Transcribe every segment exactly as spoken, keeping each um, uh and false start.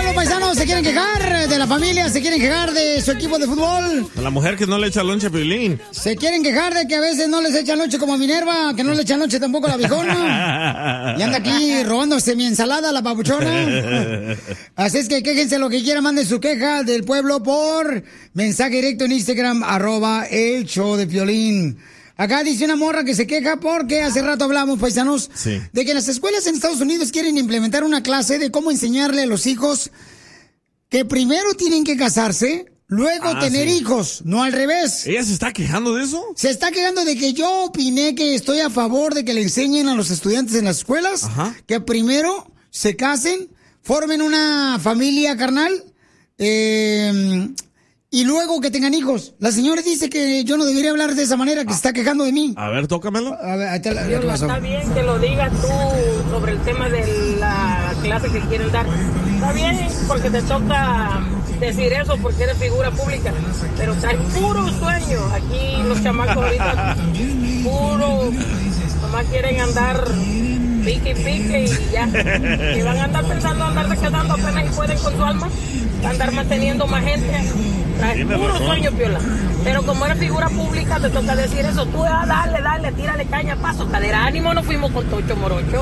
pueblo, paisanos, se quieren quejar de la familia, se quieren quejar de su equipo de fútbol. La mujer que no le echa lonche a Piolín. Se quieren quejar de que a veces no les echan lonche como a Minerva, que no le echan lonche tampoco a la viejona. Y anda aquí robándose mi ensalada, la papuchona. Así es que quéjense lo que quieran, manden su queja del pueblo por mensaje directo en Instagram, arroba el show de Piolín. Acá dice una morra que se queja porque hace rato hablamos, paisanos, sí, de que las escuelas en Estados Unidos quieren implementar una clase de cómo enseñarle a los hijos que primero tienen que casarse, luego ah, tener sí. hijos, no al revés. ¿Ella se está quejando de eso? Se está quejando de que yo opiné que estoy a favor de que le enseñen a los estudiantes en las escuelas, ajá, que primero se casen, formen una familia carnal, eh... y luego que tengan hijos. La señora dice que yo no debería hablar de esa manera, que ah. se está quejando de mí. A ver, tócamelo. A ver, te la, te la está bien que lo digas tú sobre el tema de la clase que quieren dar. Está bien, porque te toca decir eso, porque eres figura pública. Pero está en puro sueño. Aquí los chamacos ahorita, puro, nomás quieren andar pique y pique y ya. Y van a andar pensando andar quedando apenas y pueden con su alma, andar manteniendo más gente. Traes puro razón. Sueño, Piola. Pero como eres figura pública, te toca decir eso. Tú, ah, dale, dale, tírale caña, paso, cadera, ánimo, no fuimos con Tocho Morocho.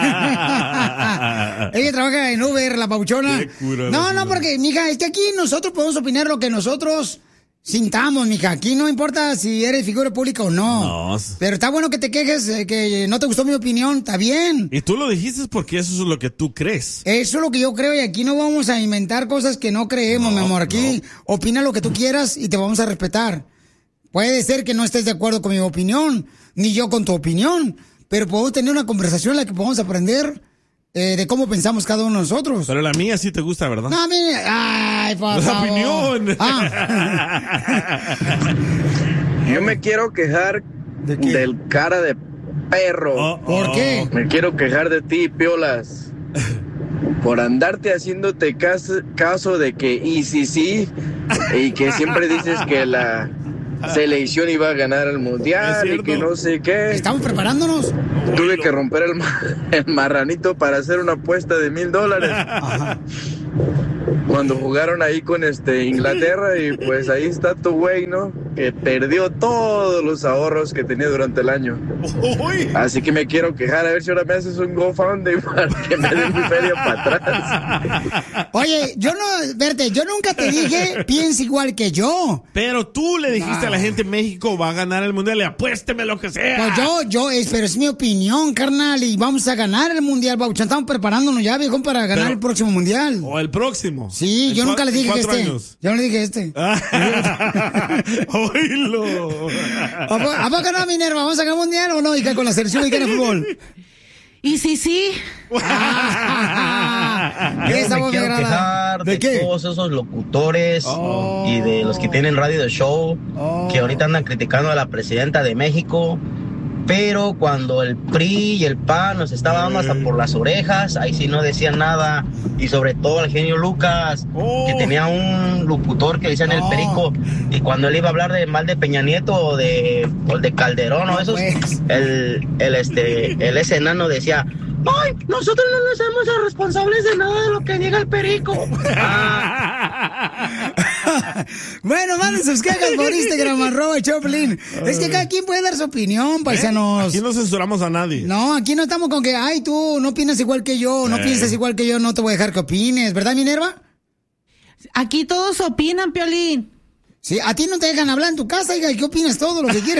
Ella trabaja en Uber, la pauchona. No, no, porque, mija, es que aquí nosotros podemos opinar lo que nosotros sintamos, mija. Aquí no importa si eres figura pública o no. No. Pero está bueno que te quejes, eh, que no te gustó mi opinión, está bien. Y tú lo dijiste porque eso es lo que tú crees. Eso es lo que yo creo y aquí no vamos a inventar cosas que no creemos, no, mi amor. Aquí no. Opina lo que tú quieras y te vamos a respetar. Puede ser que no estés de acuerdo con mi opinión, ni yo con tu opinión, pero podemos tener una conversación en la que podamos aprender Eh, de cómo pensamos cada uno de nosotros. Pero la mía sí te gusta, ¿verdad? No, a mí... Ay, por la favor. opinión. Ah. Yo me quiero quejar ¿De qué? Del cara de perro. Oh, ¿Por oh. qué? Me quiero quejar de ti, Piolas. Por andarte haciéndote caso, caso de que y sí, sí, y que siempre dices que la selección iba a ganar el mundial y que no sé qué. Estamos preparándonos. Tuve que romper el, el marranito para hacer una apuesta de mil dólares. Ajá. Cuando jugaron ahí con este Inglaterra y pues ahí está tu güey, ¿no? Que perdió todos los ahorros que tenía durante el año. Uy. Así que me quiero quejar, a ver si ahora me haces un GoFundMe para que me den mi feria para atrás. Oye, yo no, verte, yo nunca te dije piensa igual que yo. Pero tú le dijiste ah. a la gente México va a ganar el mundial y apuésteme lo que sea. Pues yo, yo, es, pero es mi opinión, carnal, y vamos a ganar el mundial, Bauchan. Estamos preparándonos ya, viejo, para ganar pero, el próximo mundial. O el próximo. Sí, yo nunca le dije que este. Años. Yo no le dije este. Oílo. ¿A poco no, Minerva? ¿Vamos a ganar mundial o no? Y que con la selección mexicana de fútbol. Y sí, sí. Yo me quiero quejar de, ¿De todos esos locutores oh. y de los que tienen radio de show oh. que ahorita andan criticando a la presidenta de México. Pero cuando el P R I y el P A N nos estaba dando hasta por las orejas, ahí sí no decían nada. Y sobre todo el genio Lucas, oh. que tenía un locutor que le decían oh. el Perico. Y cuando él iba a hablar de mal de Peña Nieto o de, o de Calderón o esos, pues. el, el, este, el ese enano decía... ¡Ay! Nosotros no nos hacemos responsables de nada de lo que diga el Perico. Ah. Bueno, manden sus quejas por Instagram, arroba Choplin. Es que cada quien puede dar su opinión, paisanos. ¿Eh? Aquí no censuramos a nadie. No, aquí no estamos con que, ay, tú no opinas igual que yo, no eh. piensas igual que yo, no te voy a dejar que opines, ¿verdad, Minerva? Aquí todos opinan, Piolín. Sí, a ti no te dejan hablar en tu casa, hija, ¿y qué opinas todo lo que quieres?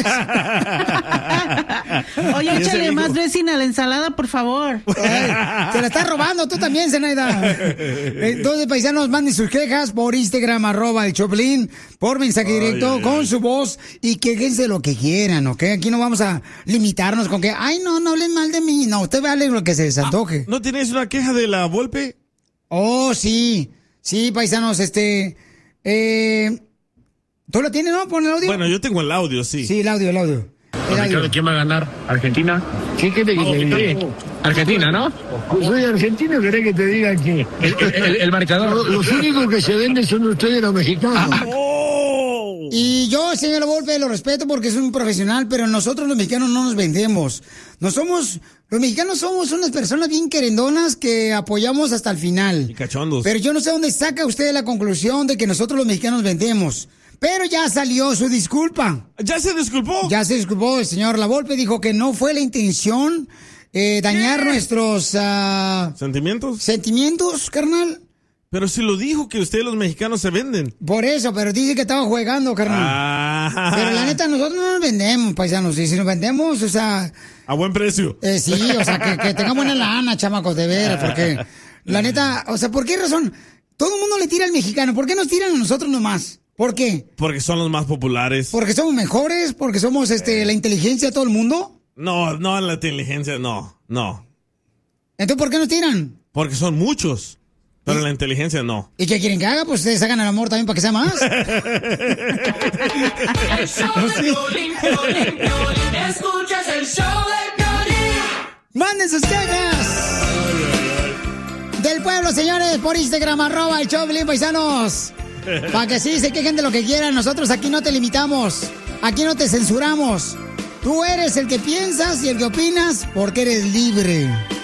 Oye, échale más dressing a la ensalada, por favor. Ay, te la estás robando tú también, Zenaida. Entonces, paisanos, manden sus quejas por Instagram, arroba el Choplin, por mensaje directo, ay, ay, con ay. su voz, y quéjense lo que quieran, ¿ok? Aquí no vamos a limitarnos con que, ay, no, no hablen mal de mí. No, usted vale lo que se les antoje. Ah, ¿no tienes una queja de la Volpe? Oh, sí. Sí, paisanos, este... Eh... ¿Tú lo tienes, no? Pon el audio. Bueno, yo tengo el audio, sí. Sí, el audio, el audio. El audio. ¿Quién va a ganar? ¿Argentina? ¿Qué quiere que te diga? Argentina, ¿no? Soy argentino, ¿querés que te diga que el, el, el marcador? Los, los únicos que se venden son ustedes los mexicanos. Oh. Y yo, señor La Volpe, lo respeto porque es un profesional, pero nosotros los mexicanos no nos vendemos. No somos, los mexicanos somos unas personas bien querendonas que apoyamos hasta el final. Y cachondos. Pero yo no sé dónde saca usted la conclusión de que nosotros los mexicanos vendemos. Pero ya salió su disculpa. ¿Ya se disculpó? Ya se disculpó. El señor La Volpe dijo que no fue la intención eh, dañar ¿Qué? nuestros... Uh, ¿Sentimientos? ¿Sentimientos, carnal? Pero si lo dijo que ustedes los mexicanos se venden. Por eso, pero dice que estaba jugando, carnal. Ah. Pero la neta, nosotros no nos vendemos, paisanos. Y si nos vendemos, o sea... A buen precio. Eh, sí, o sea, que, que tengamos buena lana, chamacos, de veras, porque... La neta, o sea, ¿por qué razón? Todo el mundo le tira al mexicano. ¿Por qué nos tiran a nosotros nomás? ¿Por qué? Porque son los más populares. ¿Porque somos mejores? ¿Porque somos este, eh. la inteligencia de todo el mundo? No, no la inteligencia, no, no. ¿Entonces por qué nos tiran? Porque son muchos, pero ¿Y? la inteligencia no. ¿Y qué quieren que haga? Pues ustedes hagan el amor también para que sea más. El show de Piolín, Piolín, Piolín. Escuchas el show de Piolín. ¡Manden sus quejas! Del pueblo, señores, por Instagram, arroba el show de Piolín, paisanos. Para que sí se quejen de lo que quieran. Nosotros aquí no te limitamos. Aquí no te censuramos. Tú eres el que piensas y el que opinas porque eres libre.